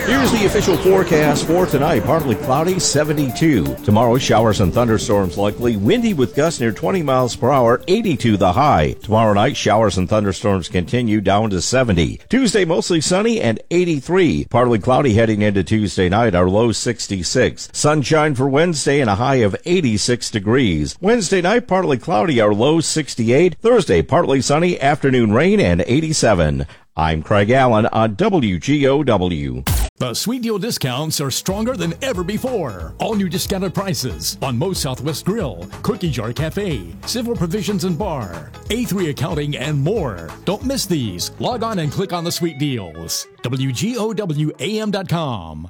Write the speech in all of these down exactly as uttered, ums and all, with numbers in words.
Here's the official forecast for tonight. Partly cloudy, seventy-two. Tomorrow, showers and thunderstorms likely. Windy with gusts near twenty miles per hour, eighty-two the high. Tomorrow night, showers and thunderstorms continue down to seventy. Tuesday, mostly sunny and eighty-three. Partly cloudy heading into Tuesday night, our low sixty-six. Sunshine for Wednesday and a high of eighty-six degrees. Wednesday night, partly cloudy, our low sixty-eight. Thursday, partly sunny, afternoon rain and eighty-seven. I'm Craig Allen on W G O W. The Sweet Deal discounts are stronger than ever before. All new discounted prices on Moe's Southwest Grill, Cookie Jar Cafe, Civil Provisions and Bar, A three Accounting, and more. Don't miss these. Log on and click on the Sweet Deals. W G O W A M dot com.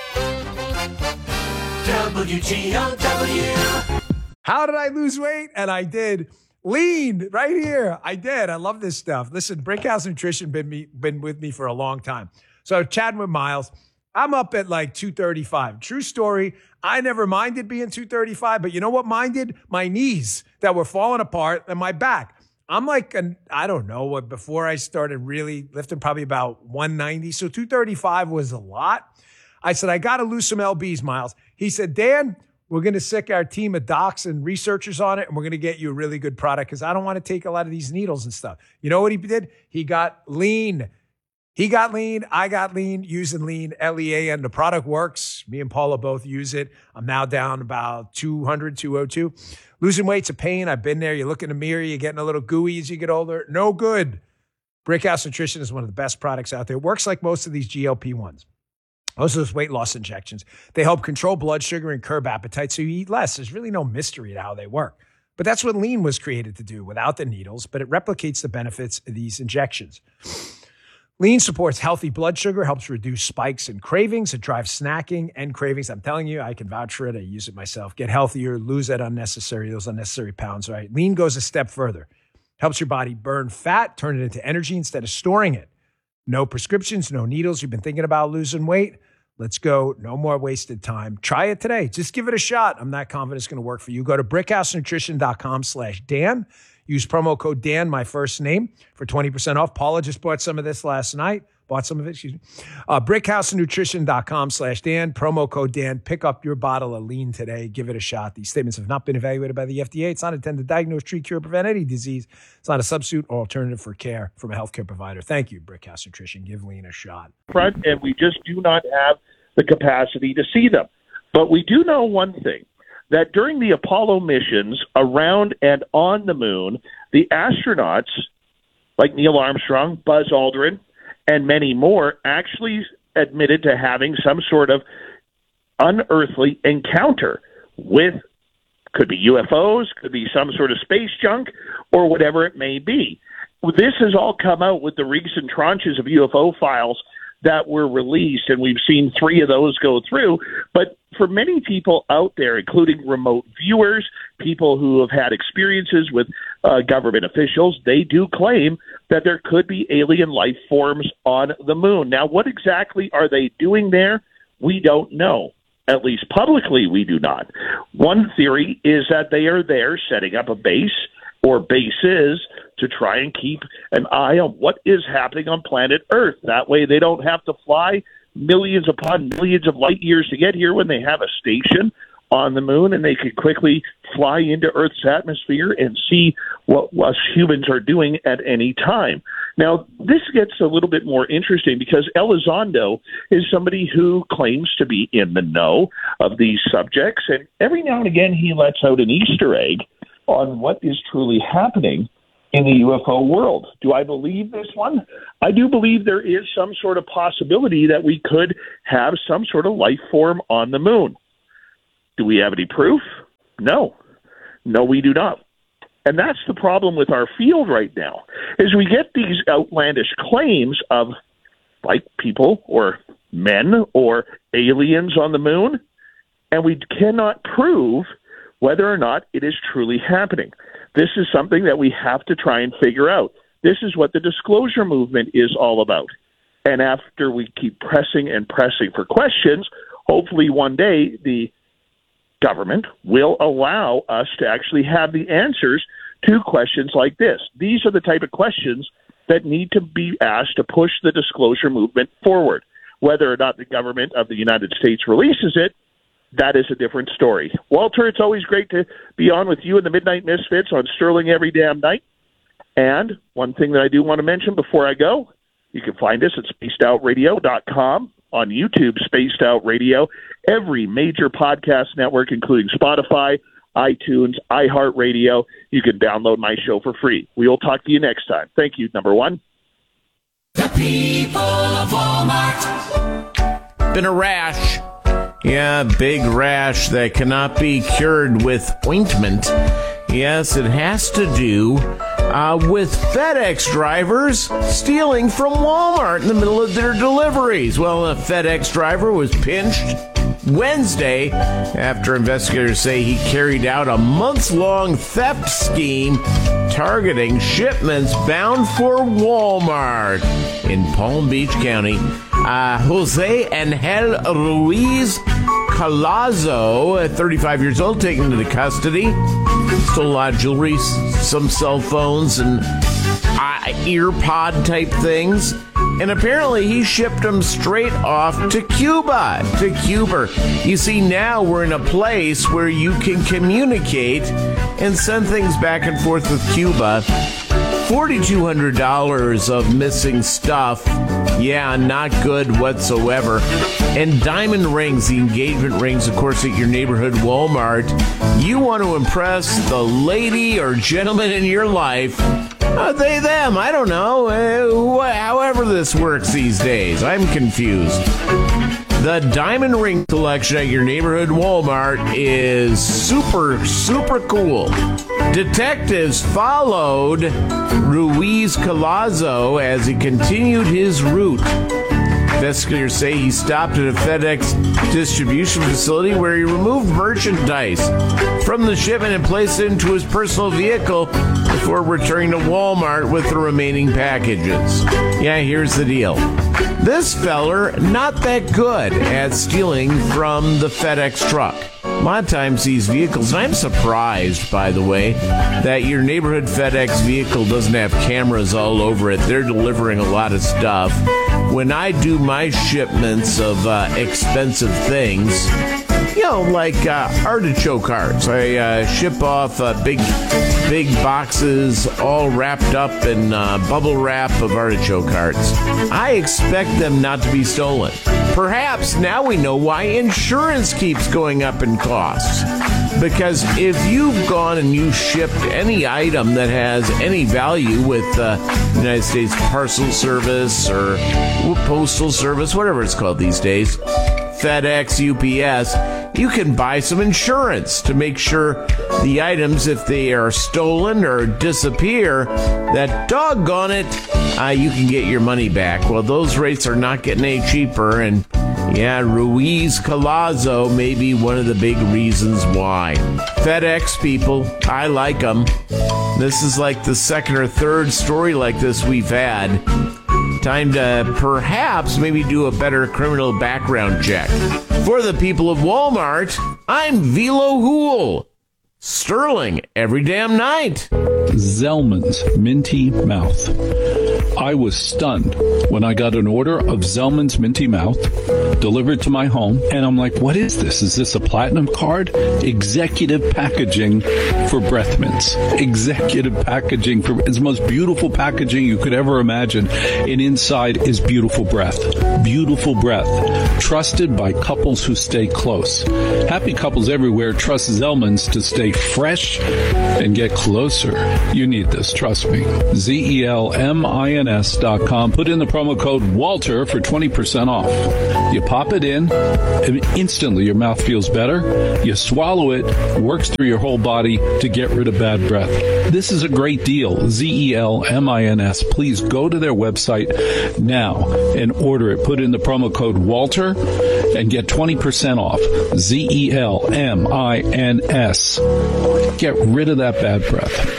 W G O W. How did I lose weight? And I did. Lean right here. I did. I love this stuff. Listen, Brickhouse Nutrition been me been with me for a long time. So chatting with Miles, I'm up at like two thirty-five. True story. I never minded being two thirty-five, but you know what minded? My knees that were falling apart and my back. I'm like, an, I don't know what, before I started really lifting, probably about one ninety. So two thirty-five was a lot. I said, I got to lose some L Bs, Miles. He said, Dan, we're going to sick our team of docs and researchers on it, and we're going to get you a really good product because I don't want to take a lot of these needles and stuff. You know what he did? He got lean. He got lean. I got lean using lean, L E A N. The product works. Me and Paula both use it. I'm now down about two hundred, two oh two. Losing weight's a pain. I've been there. You look in the mirror, you're getting a little gooey as you get older. No good. Brickhouse Nutrition is one of the best products out there. It works like most of these G L P ones. Most of those weight loss injections. They help control blood sugar and curb appetite so you eat less. There's really no mystery to how they work. But that's what lean was created to do without the needles, but it replicates the benefits of these injections. Lean supports healthy blood sugar, helps reduce spikes and cravings. It drives snacking and cravings. I'm telling you, I can vouch for it. I use it myself. Get healthier, lose that unnecessary, those unnecessary pounds, right? Lean goes a step further. Helps your body burn fat, turn it into energy instead of storing it. No prescriptions, no needles. You've been thinking about losing weight? Let's go. No more wasted time. Try it today. Just give it a shot. I'm not confident it's going to work for you. Go to brickhousenutrition.com slash Dan. Use promo code Dan, my first name, for twenty percent off. Paula just bought some of this last night. Bought some of it, excuse me. Uh, brickhousenutrition.com slash Dan. Promo code Dan. Pick up your bottle of lean today. Give it a shot. These statements have not been evaluated by the F D A. It's not intended to diagnose, treat, cure, prevent any disease. It's not a substitute or alternative for care from a healthcare provider. Thank you, Brickhouse Nutrition. Give lean a shot. Front, and we just do not have the capacity to see them. But we do know one thing, that during the Apollo missions around and on the moon, the astronauts like Neil Armstrong, Buzz Aldrin, and many more actually admitted to having some sort of unearthly encounter with, could be U F Os, could be some sort of space junk, or whatever it may be. This has all come out with the recent tranches of U F O files that were released, and we've seen three of those go through. But for many people out there, including remote viewers, people who have had experiences with uh, government officials, they do claim that there could be alien life forms on the moon. Now, what exactly are they doing there? We don't know. At least publicly, we do not. One theory is that they are there setting up a base or bases to try and keep an eye on what is happening on planet Earth. That way they don't have to fly millions upon millions of light years to get here when they have a station on the moon, and they can quickly fly into Earth's atmosphere and see what us humans are doing at any time. Now, this gets a little bit more interesting because Elizondo is somebody who claims to be in the know of these subjects, and every now and again he lets out an Easter egg on what is truly happening in the U F O world. Do I believe this one? I do believe there is some sort of possibility that we could have some sort of life form on the moon. Do we have any proof? No. No, we do not. And that's the problem with our field right now, is we get these outlandish claims of like people or men or aliens on the moon, and we cannot prove whether or not it is truly happening. This is something that we have to try and figure out. This is what the disclosure movement is all about. And after we keep pressing and pressing for questions, hopefully one day the government will allow us to actually have the answers to questions like this. These are the type of questions that need to be asked to push the disclosure movement forward. Whether or not the government of the United States releases it, that is a different story. Walter, it's always great to be on with you and the Midnight Misfits on Sterling every damn night. And one thing that I do want to mention before I go, you can find us at spaced out radio dot com, on YouTube, Spaced Out Radio, every major podcast network, including Spotify, iTunes, iHeartRadio. You can download my show for free. We will talk to you next time. Thank you, number one. The people of Walmart. Been a rash. Yeah, big rash that cannot be cured with ointment. Yes, it has to do uh, with FedEx drivers stealing from Walmart in the middle of their deliveries. Well, a FedEx driver was pinched Wednesday after investigators say he carried out a months-long theft scheme targeting shipments bound for Walmart in Palm Beach County. Uh, Jose Angel Ruiz Calazo, at thirty-five years old, taken into custody. Stole a lot of jewelry, some cell phones, and uh, ear pod type things. And apparently he shipped them straight off to Cuba, to Cuba. You see, now we're in a place where you can communicate and send things back and forth with Cuba. four thousand two hundred dollars of missing stuff. Yeah, not good whatsoever. And diamond rings, the engagement rings, of course, at your neighborhood Walmart. You want to impress the lady or gentleman in your life. Uh, they, them, I don't know. Uh, wh- however this works these days. I'm confused. The diamond ring collection at your neighborhood Walmart is super, super cool. Detectives followed Ruiz Calazo as he continued his route. Investigators say he stopped at a FedEx distribution facility where he removed merchandise from the shipment and placed it into his personal vehicle before returning to Walmart with the remaining packages. Yeah, here's the deal. This feller, not that good at stealing from the FedEx truck. A lot of times these vehicles, and I'm surprised, by the way, that your neighborhood FedEx vehicle doesn't have cameras all over it. They're delivering a lot of stuff. When I do my shipments of uh, expensive things, you know, like uh, artichoke carts, I uh, ship off uh, big, big boxes all wrapped up in uh, bubble wrap of artichoke carts. I expect them not to be stolen. Perhaps now we know why insurance keeps going up in costs. Because if you've gone and you shipped any item that has any value with uh, United States Parcel Service or Postal Service, whatever it's called these days, FedEx, U P S, you can buy some insurance to make sure the items, if they are stolen or disappear, that doggone it, uh, you can get your money back. Well, those rates are not getting any cheaper, and yeah, Ruiz Calazo may be one of the big reasons why. FedEx people, I like them. This is like the second or third story like this we've had. Time to perhaps maybe do a better criminal background check. For the people of Walmart, I'm Velo Hool. Sterling every damn night. Zellman's Minty Mouth. I was stunned when I got an order of Zellman's Minty Mouth delivered to my home, and I'm like, what is this? Is this a platinum card? Executive packaging for breath mints. Executive packaging for, it's the most beautiful packaging you could ever imagine, and inside is beautiful breath. Beautiful breath. Trusted by couples who stay close. Happy couples everywhere trust Zellman's to stay fresh and get closer. You need this, trust me. Z E L M I N S dot com. Put in the promo code Walter for twenty percent off. You pop it in, and instantly your mouth feels better. You swallow it, works through your whole body to get rid of bad breath. This is a great deal. Z E L M I N S. Please go to their website now and order it. Put in the promo code Walter and get twenty percent off. Z E L M I N S. Get rid of that bad breath.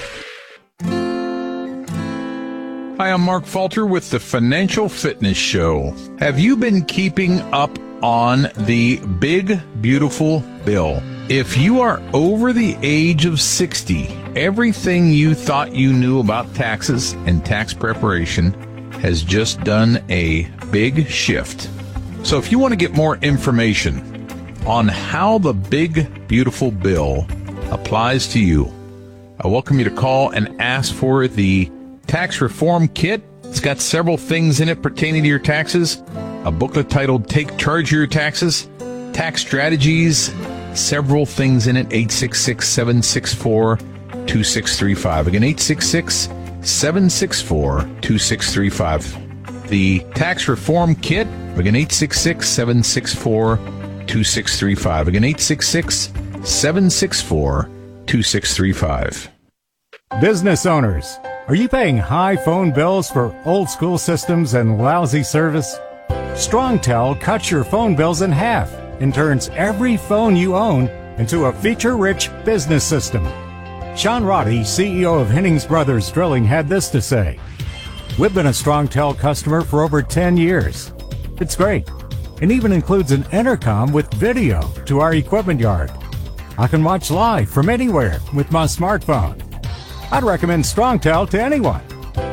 Hi, I'm Mark Falter with the Financial Fitness Show. Have you been keeping up on the big, beautiful bill? If you are over the age of sixty, everything you thought you knew about taxes and tax preparation has just done a big shift. So if you want to get more information on how the big, beautiful bill applies to you, I welcome you to call and ask for the tax reform kit. It's got several things in it pertaining to your taxes. A booklet titled Take Charge of Your Taxes, Tax Strategies, several things in it. eight six six, seven six four, two six three five. Again, eight six six, seven six four, two six three five. The tax reform kit. Again, eight six six, seven six four, two six three five. Again, eight six six, seven six four, two six three five. Business owners, are you paying high phone bills for old school systems and lousy service? StrongTel cuts your phone bills in half and turns every phone you own into a feature-rich business system. Sean Roddy, C E O of Hennings Brothers Drilling, had this to say: "We've been a StrongTel customer for over ten years. It's great, and even includes an intercom with video to our equipment yard. I can watch live from anywhere with my smartphone. I'd recommend StrongTel to anyone.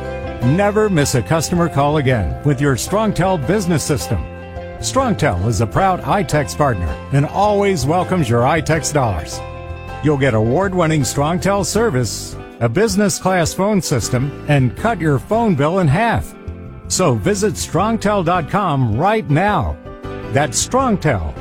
Never miss a customer call again with your StrongTel business system. StrongTel is a proud iTex partner and always welcomes your iTex dollars. You'll get award-winning StrongTel service, a business-class phone system, and cut your phone bill in half. So visit strongtel dot com right now. That's StrongTel,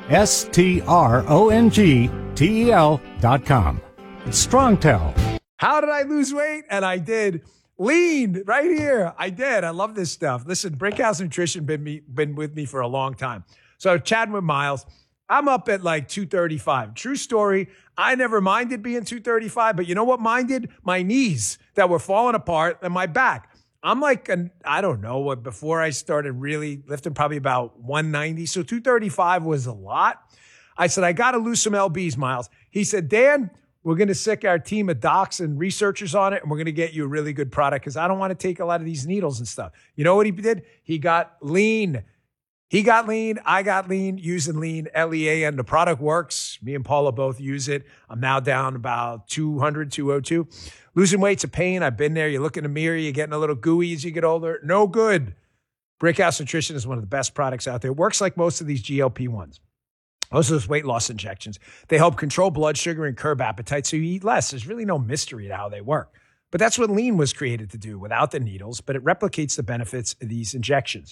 S T R O N G T E L dot com. It's StrongTel. How did I lose weight? And I did. Lean right here. I did. I love this stuff. Listen, Brickhouse Nutrition been me, been with me for a long time. So chatting with Miles, I'm up at like two thirty-five. True story. I never minded being two thirty-five, but you know what minded? My knees that were falling apart and my back. I'm like, an, I don't know what, before I started really lifting, probably about one ninety. So two thirty-five was a lot. I said, I got to lose some L Bs, Miles. He said, Dan, we're going to sick our team of docs and researchers on it, and we're going to get you a really good product because I don't want to take a lot of these needles and stuff. You know what he did? He got lean. He got lean. I got lean using lean, L E A N. The product works. Me and Paula both use it. I'm now down about two hundred, two oh two. Losing weight's a pain. I've been there. You look in the mirror, you're getting a little gooey as you get older. No good. Brickhouse Nutrition is one of the best products out there. It works like most of these G L P ones. Most of those weight loss injections. They help control blood sugar and curb appetite so you eat less. There's really no mystery to how they work. But that's what lean was created to do without the needles, but it replicates the benefits of these injections.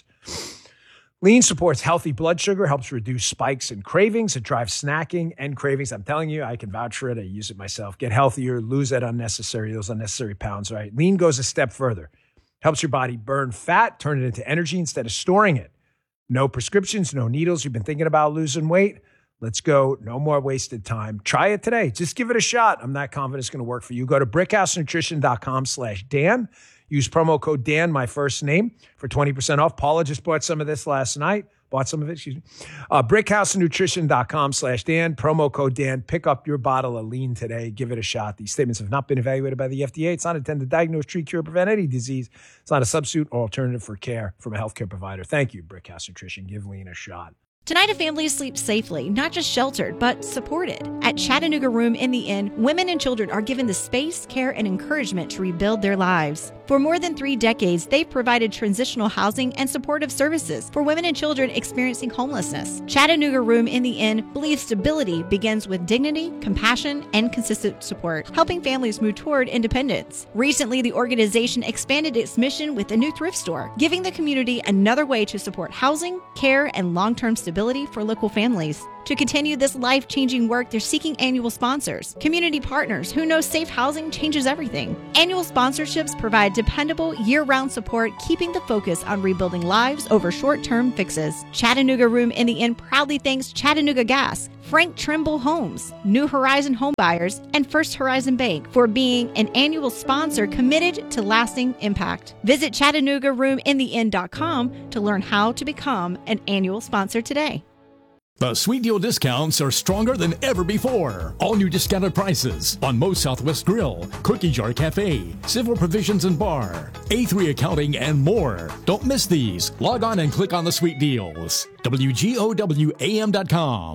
Lean supports healthy blood sugar, helps reduce spikes and cravings. It drives snacking and cravings. I'm telling you, I can vouch for it. I use it myself. Get healthier, lose that unnecessary, those unnecessary pounds, right? Lean goes a step further. Helps your body burn fat, turn it into energy instead of storing it. No prescriptions, no needles. You've been thinking about losing weight? Let's go. No more wasted time. Try it today. Just give it a shot. I'm not confident it's going to work for you. Go to brickhousenutrition.com slash Dan. Use promo code Dan, my first name, for twenty percent off. Paula just bought some of this last night. Bought some of it, excuse me. Uh, brickhousenutrition.com slash Dan. Promo code Dan. Pick up your bottle of lean today. Give it a shot. These statements have not been evaluated by the F D A. It's not intended to diagnose, treat, cure, prevent any disease. It's not a substitute or alternative for care from a healthcare provider. Thank you, Brickhouse Nutrition. Give lean a shot. Tonight, a family sleeps safely, not just sheltered, but supported. At Chattanooga Room in the Inn, women and children are given the space, care, and encouragement to rebuild their lives. For more than three decades, they've provided transitional housing and supportive services for women and children experiencing homelessness. Chattanooga Room in the Inn believes stability begins with dignity, compassion, and consistent support, helping families move toward independence. Recently, the organization expanded its mission with a new thrift store, giving the community another way to support housing, care, and long-term stability for local families. To continue this life-changing work, they're seeking annual sponsors, community partners who know safe housing changes everything. Annual sponsorships provide dependable, year-round support, keeping the focus on rebuilding lives over short-term fixes. Chattanooga Room in the Inn proudly thanks Chattanooga Gas, Frank Trimble Homes, New Horizon Home Buyers, and First Horizon Bank for being an annual sponsor committed to lasting impact. Visit Chattanooga Room in the Inn dot com to learn how to become an annual sponsor today. The sweet deal discounts are stronger than ever before. All new discounted prices on Moe's Southwest Grill, Cookie Jar Cafe, Civil Provisions and Bar, A three Accounting, and more. Don't miss these. Log on and click on the sweet deals. W G O W A M dot com.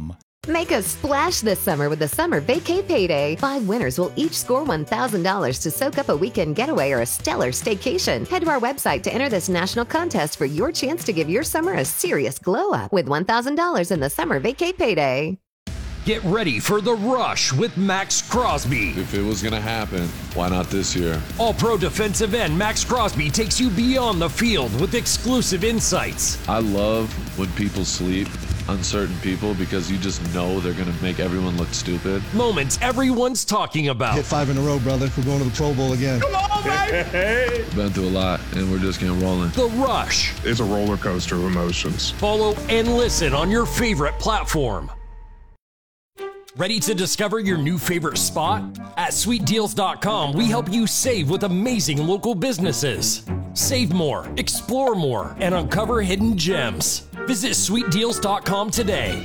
Make a splash this summer with the Summer Vacay Payday. Five winners will each score one thousand dollars to soak up a weekend getaway or a stellar staycation. Head to our website to enter this national contest for your chance to give your summer a serious glow up with one thousand dollars in the Summer Vacay Payday. Get ready for The Rush with Max Crosby. If it was going to happen, why not this year? All-pro defensive end Max Crosby takes you beyond the field with exclusive insights. I love when people sleep, uncertain people, because you just know they're going to make everyone look stupid. Moments everyone's talking about. Hit five in a row, brother. We're going to the Pro Bowl again. Come on, baby! Been through a lot, and we're just getting rolling. The Rush. It's a roller coaster of emotions. Follow and listen on your favorite platform. Ready to discover your new favorite spot? At sweet deals dot com, we help you save with amazing local businesses. Save more, explore more, and uncover hidden gems. Visit sweet deals dot com today.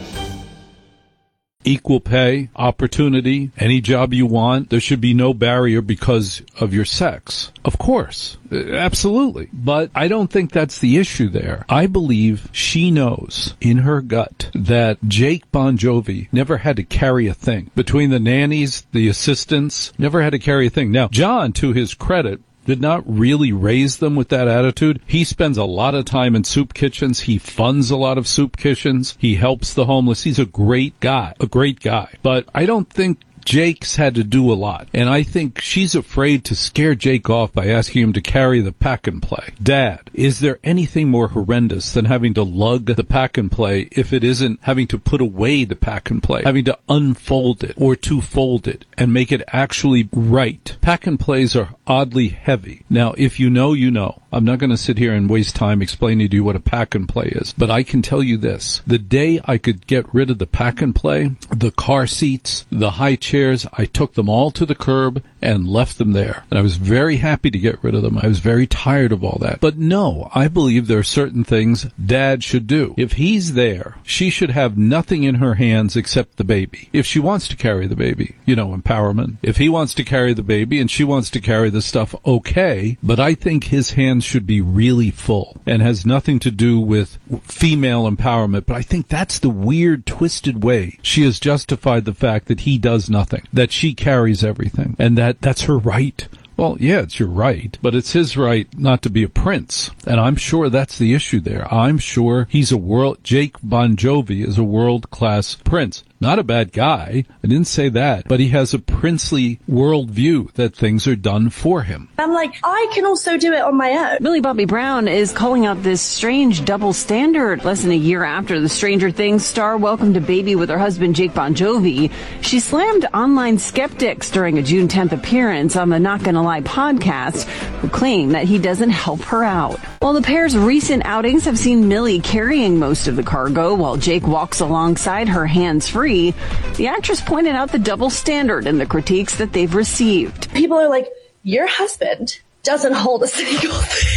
Equal pay, opportunity, any job you want. There should be no barrier because of your sex. Of course. Absolutely. But I don't think that's the issue there. I believe she knows in her gut that Jake Bon Jovi never had to carry a thing. Between the nannies, the assistants, never had to carry a thing. Now, John, to his credit, did not really raise them with that attitude. He spends a lot of time in soup kitchens. He funds a lot of soup kitchens. He helps the homeless. He's a great guy, a great guy. But I don't think Jake's had to do a lot. And I think she's afraid to scare Jake off by asking him to carry the pack and play. Dad, is there anything more horrendous than having to lug the pack and play if it isn't having to put away the pack and play, having to unfold it or to fold it and make it actually right? Pack and plays are oddly heavy. Now, if you know, you know. I'm not going to sit here and waste time explaining to you what a pack and play is, but I can tell you this. The day I could get rid of the pack and play, the car seats, the high chairs, I took them all to the curb and left them there. And I was very happy to get rid of them. I was very tired of all that. But no, I believe there are certain things Dad should do. If he's there, she should have nothing in her hands except the baby. If she wants to carry the baby, you know, empowerment. If he wants to carry the baby and she wants to carry the stuff, okay. But I think his hands should be really full and has nothing to do with female empowerment. But I think that's the weird, twisted way she has justified the fact that he does nothing, that she carries everything, and that that's her right. Well, yeah, it's your right, but it's his right not to be a prince. And I'm sure that's the issue there. I'm sure he's a world, Jake Bon Jovi is a world-class prince. Not a bad guy. I didn't say that. But he has a princely worldview that things are done for him. I'm like, I can also do it on my own. Millie Bobby Brown is calling out this strange double standard. Less than a year after the Stranger Things star welcomed a baby with her husband Jake Bon Jovi, she slammed online skeptics during a June tenth appearance on the Not Gonna Lie podcast, who claim that he doesn't help her out. While the pair's recent outings have seen Millie carrying most of the cargo while Jake walks alongside her hands-free, the actress pointed out the double standard in the critiques that they've received. People are like, your husband doesn't hold a single thing.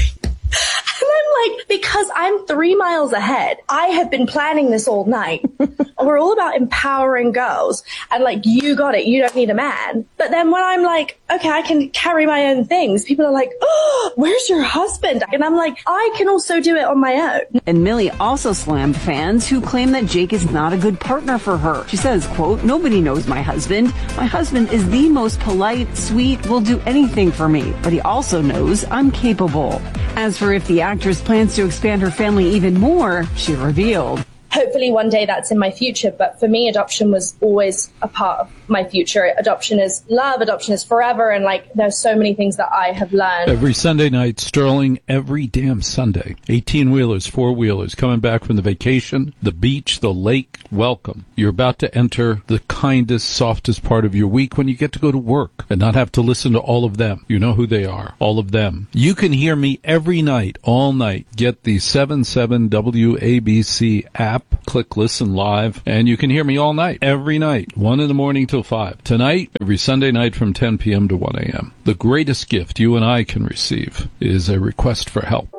And I'm like, because I'm three miles ahead. I have been planning this all night. We're all about empowering girls. And like, you got it. You don't need a man. But then when I'm like, okay, I can carry my own things, people are like, oh, where's your husband? And I'm like, I can also do it on my own. And Millie also slammed fans who claim that Jake is not a good partner for her. She says, quote, nobody knows my husband. My husband is the most polite, sweet, will do anything for me. But he also knows I'm capable. As for if the actress plans to expand her family even more, she revealed. Hopefully one day that's in my future, but for me, adoption was always a part of my future. Adoption is love, adoption is forever, and like there's so many things that I have learned. Every Sunday night, Sterling, every damn Sunday. eighteen-wheelers, four-wheelers, coming back from the vacation, the beach, the lake, welcome. You're about to enter the kindest, softest part of your week when you get to go to work and not have to listen to all of them. You know who they are, all of them. You can hear me every night, all night. Get the seven seven W A B C app. Click listen live, and you can hear me all night, every night, one in the morning till five. Tonight, every Sunday night from ten p.m. to one a.m. The greatest gift you and I can receive is a request for help.